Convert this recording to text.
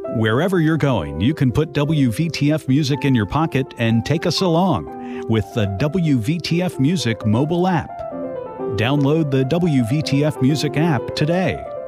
Wherever you're going, you can put WVTF Music in your pocket and take us along with the WVTF Music mobile app. Download the WVTF Music app today.